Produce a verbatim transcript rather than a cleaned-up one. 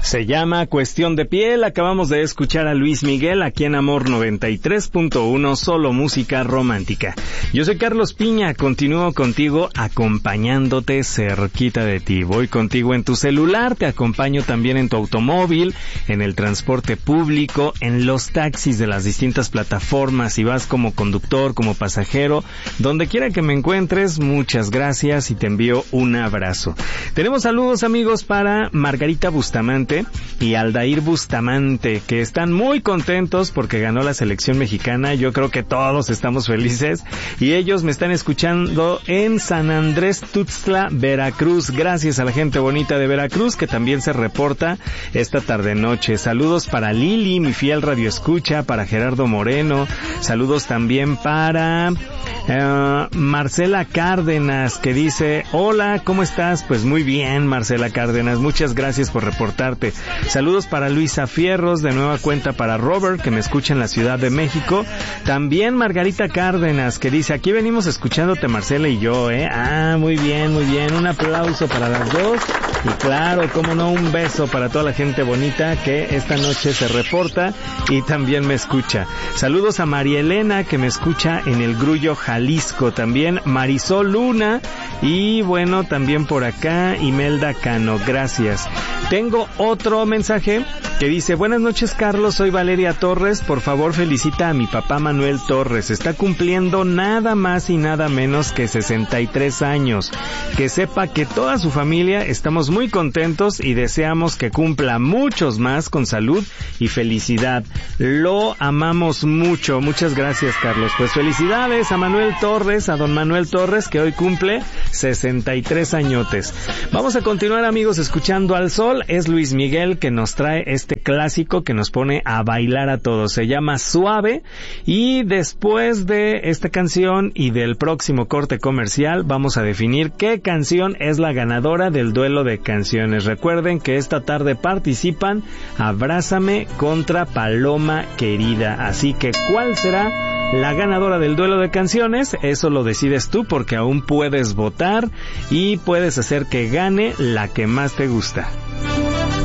Se llama Cuestión de Piel. Acabamos de escuchar a Luis Miguel aquí en Amor noventa y tres punto uno, solo música romántica. Yo soy Carlos Piña, continúo contigo acompañándote cerquita de ti. Voy contigo en tu celular, te acompaño también en tu automóvil, en el transporte público, en los taxis de las distintas plataformas, si vas como conductor, como pasajero, donde quiera que me encuentres, muchas gracias y te envío un abrazo. Tenemos saludos, amigos, para Margarita Bustamante y Aldair Bustamante, que están muy contentos porque ganó la selección mexicana. Yo creo que todos estamos felices y ellos me están escuchando en San Andrés Tuxtla, Veracruz. Gracias a la gente bonita de Veracruz que también se reporta esta tarde noche. Saludos para Lili, mi fiel radioescucha, para Gerardo Moreno. Saludos también para uh, Marcela Cárdenas, que dice: hola, ¿cómo estás? Pues muy bien, Marcela Cárdenas, muchas gracias por reportarte. Saludos para Luisa Fierros, de nueva cuenta para Robert, que me escucha en la Ciudad de México. También Margarita Cárdenas, que dice: aquí venimos escuchándote, Marcela y yo, ¿eh? Ah, muy bien, muy bien. Un aplauso para las dos. Y claro, cómo no, un beso para toda la gente bonita que esta noche se reporta y también me escucha. Saludos a María Elena, que me escucha en el Grullo, Jalisco. También Marisol Luna. Y bueno, también por acá Imelda Cano, gracias. Tengo otro mensaje que dice: buenas noches, Carlos, soy Valeria Torres, por favor felicita a mi papá Manuel Torres, está cumpliendo nada más y nada menos que sesenta y tres años. Que sepa que toda su familia estamos muy contentos y deseamos que cumpla muchos más con salud y felicidad. Lo amamos mucho. Muchas gracias, Carlos. Pues felicidades a Manuel Torres, a don Manuel Torres, que hoy cumple sesenta y tres añotes. Vamos a continuar, amigos, escuchando al sol. Es Luis Miguel que nos trae este clásico que nos pone a bailar a todos. Se llama Suave. Y después de esta canción y del próximo corte comercial, vamos a definir qué canción es la ganadora del duelo de canciones. Recuerden que esta tarde participan Abrázame contra Paloma Querida. Así que, ¿cuál será la ganadora del duelo de canciones? Eso lo decides tú, porque aún puedes votar y puedes hacer que gane la que más te gusta.